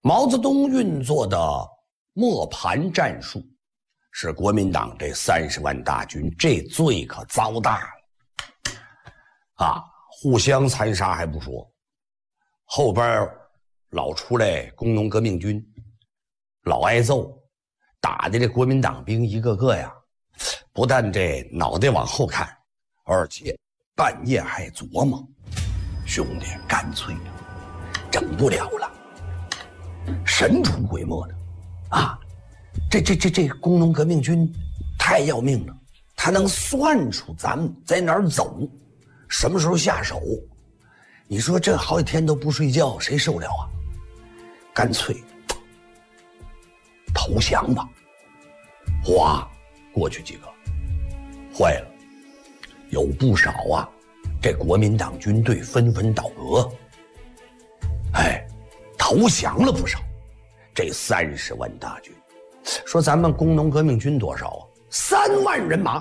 毛泽东运作的磨盘战术，是国民党这30万大军这罪可遭大了啊！互相残杀还不说，后边老出来工农革命军，老挨揍，打的这国民党兵一个个呀，不但这脑袋往后看，而且半夜还琢磨，兄弟，干脆整不了了，神出鬼没的啊！这工农革命军太要命了，他能算出咱们在哪儿走，什么时候下手。你说这好几天都不睡觉，谁受了啊？干脆投降吧。哗，过去几个，坏了，有不少啊，这国民党军队纷纷倒戈，哎，投降了不少。这30万大军，说咱们工农革命军多少啊？3万人马。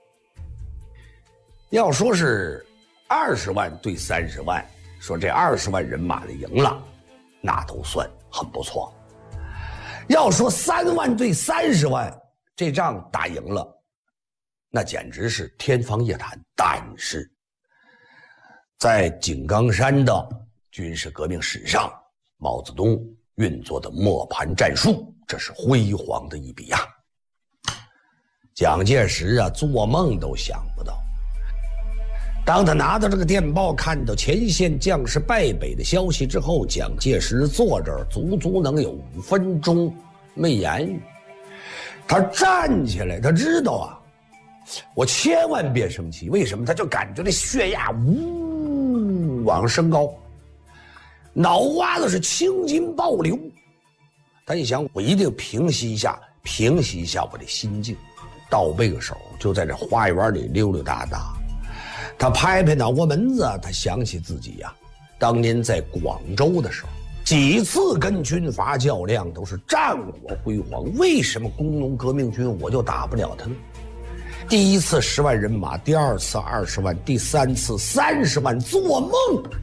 要说是20万对30万，说这20万人马的赢了，那都算很不错。要说3万对30万，这仗打赢了，那简直是天方夜谭。但是在井冈山的军事革命史上，毛泽东运作的磨盘战术，这是辉煌的一笔呀！蒋介石啊，做梦都想不到，当他拿到这个电报，看到前线将士败北的消息之后，蒋介石坐这儿足足能有5分钟没言语。他站起来，他知道啊，我千万别生气。为什么？他就感觉这血压呜往上升高，脑瓜子是青筋暴流。他一想，我一定平息一下我的心境。倒背个手，就在这花园里溜溜达达。他拍拍脑瓜门子，他想起自己呀，当年在广州的时候，几次跟军阀较量都是战火辉煌。为什么工农革命军我就打不了他呢？第一次10万人马，第二次20万，第三次30万，做梦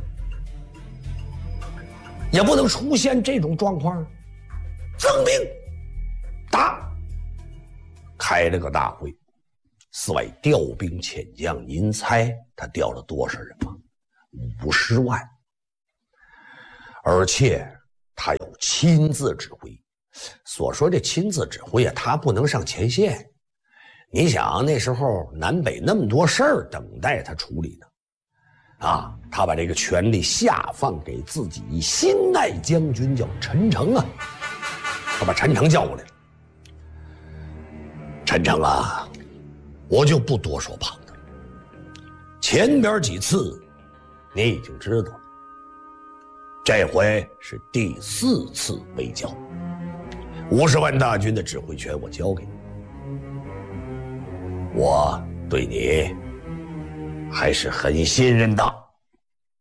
也不能出现这种状况。增兵打，开了个大会，四外调兵遣将，您猜他调了多少人马？50万。而且他有亲自指挥。所说这亲自指挥啊，他不能上前线。你想那时候南北那么多事儿等待他处理呢，啊，他把这个权力下放给自己心爱将军，叫陈诚啊。他把陈诚叫过来了。陈诚啊，我就不多说旁的了，前边几次你已经知道了，这回是第4次围剿，50万大军的指挥权我交给你，我对你还是很信任的。